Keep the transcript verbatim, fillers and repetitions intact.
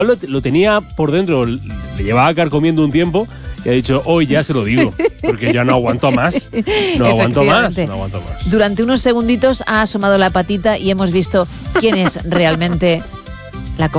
Lo, lo tenía por dentro, le llevaba carcomiendo un tiempo y ha dicho, hoy ya se lo digo, porque ya no aguanto más, no aguanto más, no aguanto más. Durante unos segunditos ha asomado la patita y hemos visto quién es realmente